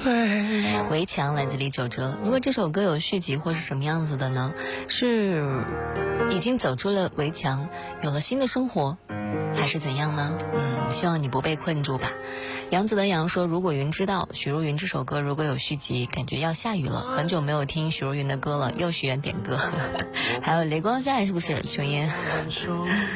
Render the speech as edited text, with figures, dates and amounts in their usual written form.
围墙来自李玖哲。如果这首歌有续集或是什么样子的呢？是已经走出了围墙，有了新的生活，还是怎样呢？希望你不被困住吧。杨子的杨说，如果云知道许茹芸这首歌如果有续集，感觉要下雨了，很久没有听许茹芸的歌了，又许愿点歌。还有雷光下来是不是琼烟？